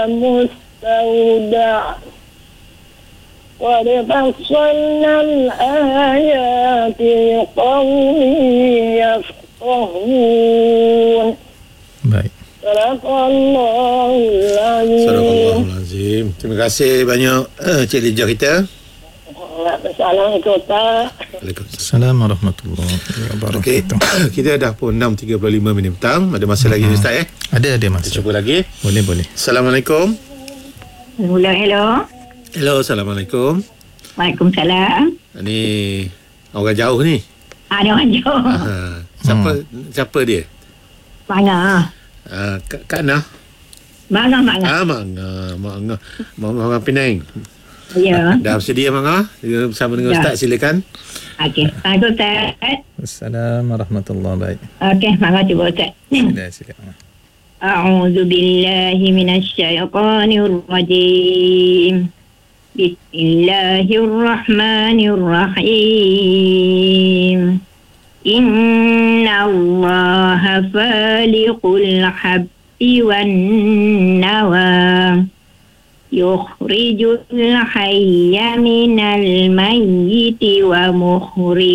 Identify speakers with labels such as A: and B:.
A: مستودع قد فصلنا الآيات لقوم يفقهون.
B: Baik.
A: Sadaqallahul Azim.
C: Sadaqallahul-Azim. Terima kasih banyak Cik Lijah kita.
A: Assalamualaikum.
B: Assalamualaikum warahmatullahi wabarakatuh.
C: Okey. Kita dah pun 6.35 minit petang. Ada masa lagi Ustaz
B: Ada masa.
C: Kita cuba lagi.
B: Boleh.
C: Assalamualaikum.
D: Hello.
C: Assalamualaikum.
D: Waalaikumsalam.
C: Ni orang jauh ni.
D: Ada orang jauh.
C: Siapa dia?
D: Manga.
C: Kak Nah.
D: Manga.
C: Manga orang Penang.
D: Ya.
C: Dah bersedia Manga? Bersama dengan Ustaz, silakan.
D: Okey. Assalamualaikum Ustaz.
B: Assalamualaikum warahmatullahi wabarakatuh.
D: Okey, Manga cuba Ustaz.
B: Silakan.
D: A'udzu billahi minasyaitonir rajim. Bismillahirrahmanirrahim. Innallaha faliqul habbi wan nawa. Yukhrijul hayya minal mayyiti wa